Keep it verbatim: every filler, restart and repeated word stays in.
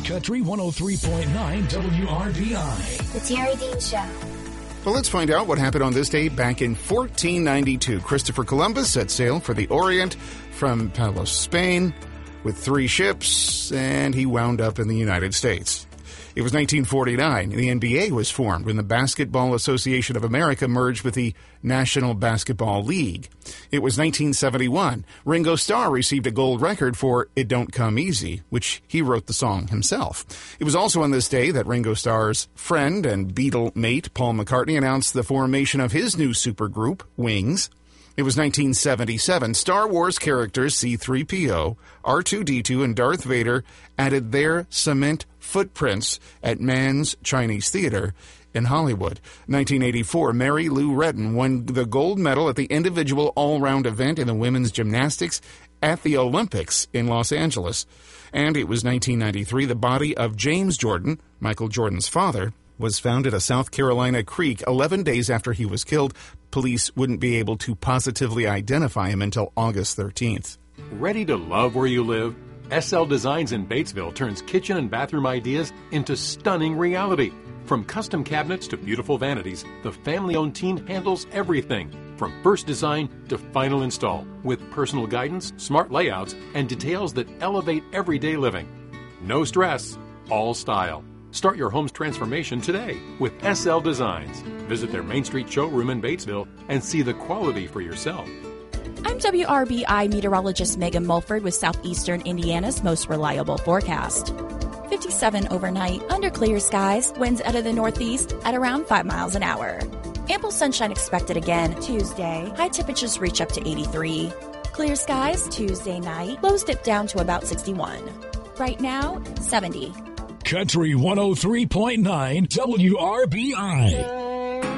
Country one oh three point nine W R B I. The Terry Dean Show. Well, let's find out what happened on this day back in fourteen ninety-two. Christopher Columbus set sail for the Orient from Palos, Spain, with three ships, and he wound up in the United States. It was nineteen forty-nine. The N B A was formed when the Basketball Association of America merged with the National Basketball League. It was nineteen seventy-one. Ringo Starr received a gold record for It Don't Come Easy, which he wrote the song himself. It was also on this day that Ringo Starr's friend and Beatle mate Paul McCartney announced the formation of his new supergroup, Wings. It was nineteen seventy-seven. Star Wars characters C three P O, R two D two, and Darth Vader added their cement footprints at Mann's Chinese Theater in Hollywood. nineteen eighty-four, Mary Lou Retton won the gold medal at the individual all-round event in the women's gymnastics at the Olympics in Los Angeles. And it was nineteen ninety-three, the body of James Jordan, Michael Jordan's father, was found at a South Carolina creek eleven days after he was killed. Police wouldn't be able to positively identify him until August thirteenth. Ready to love where you live? S L Designs in Batesville turns kitchen and bathroom ideas into stunning reality. From custom cabinets to beautiful vanities, the family-owned team handles everything, from first design to final install, with personal guidance, smart layouts, and details that elevate everyday living. No stress, all style. Start your home's transformation today with S L Designs. Visit their Main Street showroom in Batesville and see the quality for yourself. I'm W R B I meteorologist Megan Mulford with Southeastern Indiana's most reliable forecast. fifty-seven overnight, under clear skies, winds out of the northeast at around five miles an hour. Ample sunshine expected again Tuesday. High temperatures reach up to eighty-three. Clear skies Tuesday night. Lows dip down to about sixty-one. Right now, seventy. Country one oh three point nine W R B I.